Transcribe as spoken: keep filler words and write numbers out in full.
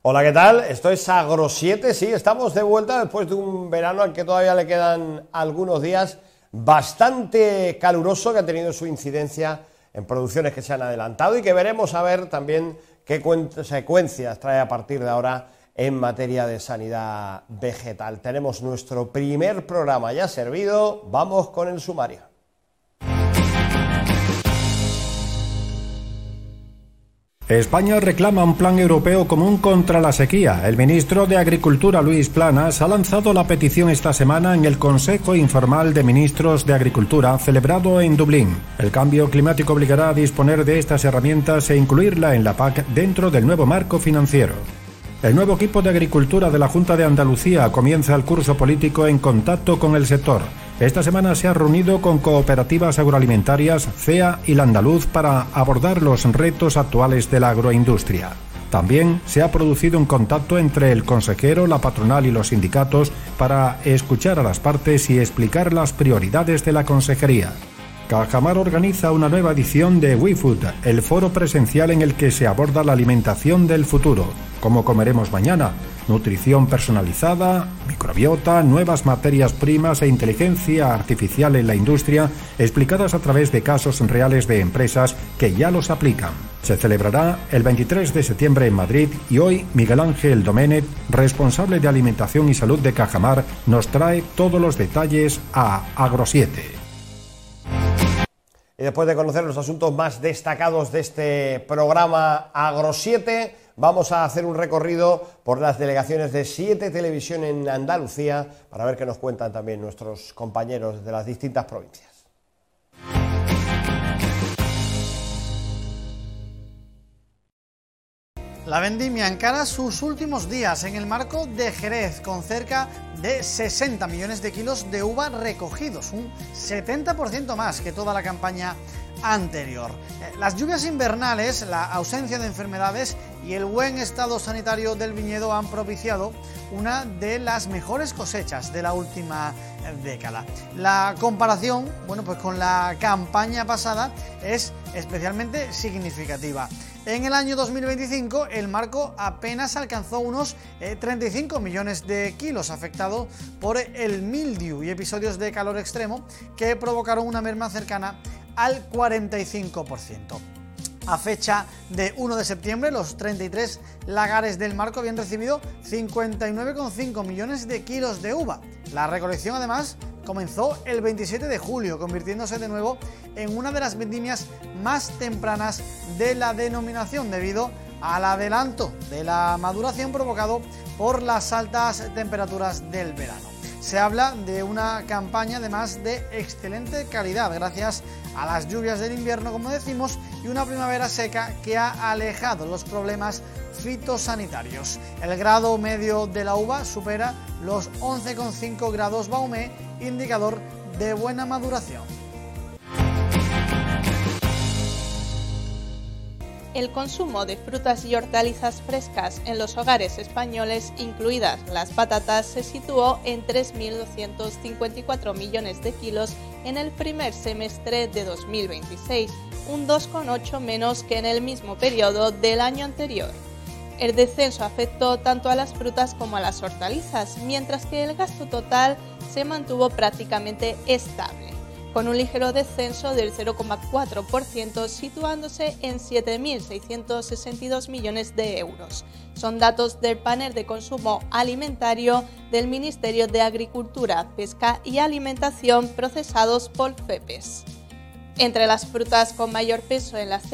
Hola, ¿qué tal? Esto es Agro siete, sí, estamos de vuelta después de un verano al que todavía le quedan algunos días bastante caluroso, que ha tenido su incidencia en producciones que se han adelantado y que veremos a ver también qué consecuencias trae a partir de ahora en materia de sanidad vegetal. Tenemos nuestro primer programa ya servido, vamos con el sumario. España reclama un plan europeo común contra la sequía. El ministro de Agricultura, Luis Planas, ha lanzado la petición esta semana en el Consejo Informal de Ministros de Agricultura celebrado en Dublín. El cambio climático obligará a disponer de estas herramientas e incluirla en la P A C dentro del nuevo marco financiero. El nuevo equipo de Agricultura de la Junta de Andalucía comienza el curso político en contacto con el sector. Esta semana se ha reunido con cooperativas agroalimentarias, C E A y La Andaluz para abordar los retos actuales de la agroindustria. También se ha producido un contacto entre el consejero, la patronal y los sindicatos para escuchar a las partes y explicar las prioridades de la consejería. Cajamar organiza una nueva edición de WeFood, el foro presencial en el que se aborda la alimentación del futuro, cómo comeremos mañana, nutrición personalizada, microbiota, nuevas materias primas e inteligencia artificial en la industria, explicadas a través de casos reales de empresas que ya los aplican. Se celebrará el veintitrés de septiembre en Madrid y hoy Miguel Ángel Doménech, responsable de Alimentación y Salud de Cajamar, nos trae todos los detalles a Agro siete. Y después de conocer los asuntos más destacados de este programa Agro siete, vamos a hacer un recorrido por las delegaciones de siete Televisión en Andalucía para ver qué nos cuentan también nuestros compañeros de las distintas provincias. La vendimia encara sus últimos días en el marco de Jerez, con cerca de sesenta millones de kilos de uva recogidos, un setenta por ciento más que toda la campaña anterior. Las lluvias invernales, la ausencia de enfermedades y el buen estado sanitario del viñedo han propiciado una de las mejores cosechas de la última década. La comparación, bueno, pues con la campaña pasada es especialmente significativa. En el año dos mil veinticinco el marco apenas alcanzó unos eh, treinta y cinco millones de kilos, afectado por el mildiu y episodios de calor extremo que provocaron una merma cercana al cuarenta y cinco por ciento. A fecha de uno de septiembre, los treinta y tres lagares del marco habían recibido cincuenta y nueve coma cinco millones de kilos de uva. La recolección, además, comenzó el veintisiete de julio, convirtiéndose de nuevo en una de las vendimias más tempranas de la denominación, debido al adelanto de la maduración provocado por las altas temperaturas del verano. Se habla de una campaña además de excelente calidad, gracias a las lluvias del invierno, como decimos, y una primavera seca que ha alejado los problemas fitosanitarios. El grado medio de la uva supera los once coma cinco grados Baumé, indicador de buena maduración. El consumo de frutas y hortalizas frescas en los hogares españoles, incluidas las patatas, se situó en tres mil doscientos cincuenta y cuatro millones de kilos en el primer semestre de dos mil veintiséis, un dos coma ocho menos que en el mismo periodo del año anterior. El descenso afectó tanto a las frutas como a las hortalizas, mientras que el gasto total se mantuvo prácticamente estable, con un ligero descenso del cero coma cuatro por ciento, situándose en siete mil seiscientos sesenta y dos millones de euros. Son datos del panel de consumo alimentario del Ministerio de Agricultura, Pesca y Alimentación, procesados por FEPES. Entre las frutas con mayor peso en la